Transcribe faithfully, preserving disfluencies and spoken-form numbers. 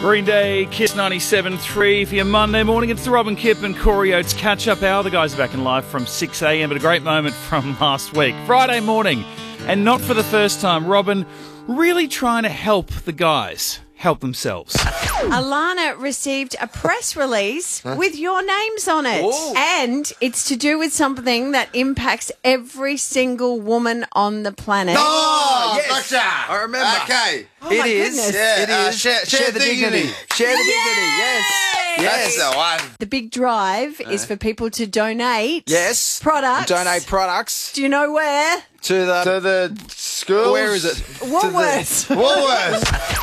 Green Day, Kiss ninety-seven point three for your Monday morning. It's the Robin Kip and Corey Oates catch-up hour. The guys are back in live from six a.m. at a great moment from last week. Friday morning, and not for the first time, Robin really trying to help the guys help themselves. Alana received a press release with your names on it. Ooh. And it's to do with something that impacts every single woman on the planet. Oh, yes. gotcha. I remember. Okay. Oh, my it is. goodness. Yeah, It uh, is. share- share the dignity. dignity. Share the dignity. Yes. Yes. That's the one. The big drive is for people to donate Yes. products. Donate products Do you know where? to the. To the schools. Where is it? Woolworths. Woolworths.